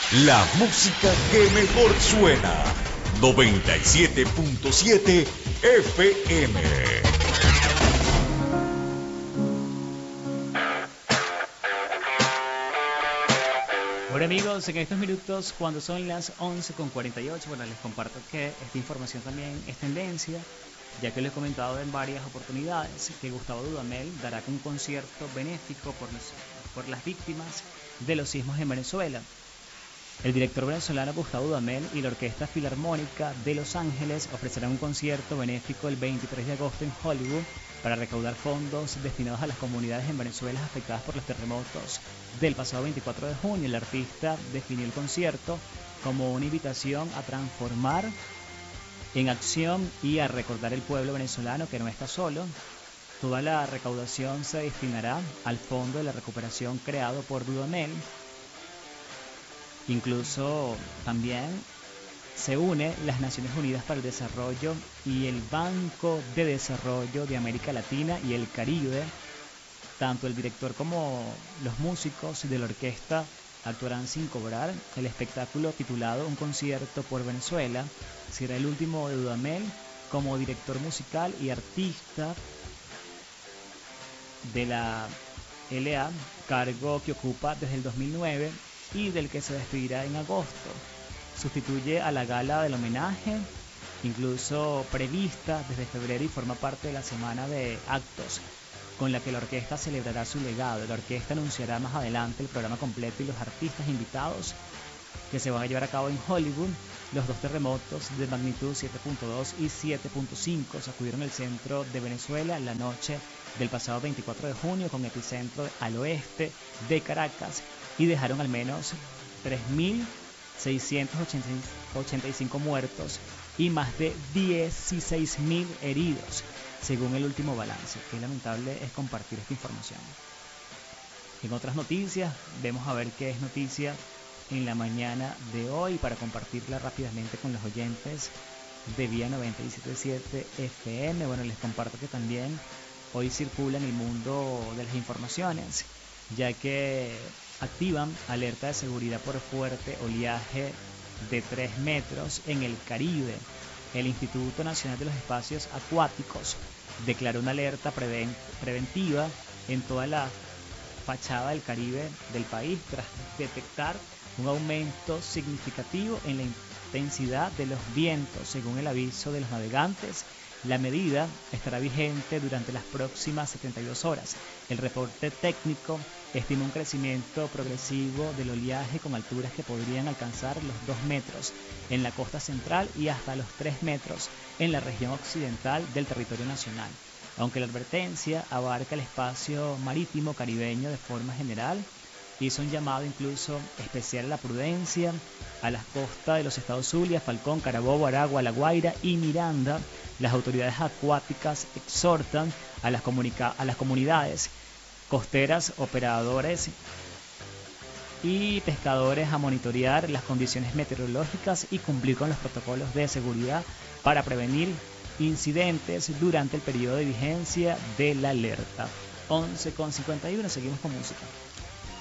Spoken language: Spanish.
La música que mejor suena. 97.7 FM. Bueno amigos, en estos minutos cuando son las 11:48, bueno, les comparto que esta información también es tendencia, ya que lo he comentado en varias oportunidades, que Gustavo Dudamel dará un concierto benéfico por las víctimas de los sismos en Venezuela. El director venezolano Gustavo Dudamel y la Orquesta Filarmónica de Los Ángeles ofrecerán un concierto benéfico el 23 de agosto en Hollywood para recaudar fondos destinados a las comunidades en Venezuela afectadas por los terremotos del pasado 24 de junio. El artista definió el concierto como una invitación a transformar en acción y a recordar el pueblo venezolano que no está solo. Toda la recaudación se destinará al Fondo de la Recuperación creado por Dudamel. Incluso también se une las Naciones Unidas para el Desarrollo y el Banco de Desarrollo de América Latina y el Caribe. Tanto el director como los músicos de la orquesta actuarán sin cobrar. El espectáculo titulado Un concierto por Venezuela será el último de Dudamel como director musical y artista de la LA, cargo que ocupa desde el 2009 y del que se despedirá en agosto. Sustituye a la gala del homenaje, incluso prevista desde febrero, y forma parte de la semana de actos con la que la orquesta celebrará su legado. La orquesta anunciará más adelante el programa completo y los artistas invitados que se van a llevar a cabo en Hollywood. Los dos terremotos de magnitud 7.2 y 7.5 sacudieron el centro de Venezuela la noche del pasado 24 de junio, con epicentro al oeste de Caracas, y dejaron al menos 3.685 muertos y más de 16.000 heridos, según el último balance. Qué lamentable es compartir esta información. En otras noticias, vamos a ver qué es noticia en la mañana de hoy para compartirla rápidamente con los oyentes de Vía 97.7 FM. Bueno, les comparto que también hoy circula en el mundo de las informaciones, ya que activan alerta de seguridad por fuerte oleaje de 3 metros en el Caribe. El Instituto Nacional de los Espacios Acuáticos declaró una alerta preventiva en toda la fachada del Caribe del país tras detectar un aumento significativo en la intensidad de los vientos. Según el aviso de los navegantes, la medida estará vigente durante las próximas 72 horas. El reporte técnico estima un crecimiento progresivo del oleaje con alturas que podrían alcanzar los 2 metros en la costa central y hasta los 3 metros en la región occidental del territorio nacional. Aunque la advertencia abarca el espacio marítimo caribeño de forma general, hizo un llamado incluso especial a la prudencia a las costas de los estados Zulia, Falcón, Carabobo, Aragua, La Guaira y Miranda. Las autoridades acuáticas exhortan a las comunidades costeras, operadores y pescadores a monitorear las condiciones meteorológicas y cumplir con los protocolos de seguridad para prevenir incidentes durante el periodo de vigencia de la alerta. 11:51, seguimos con música.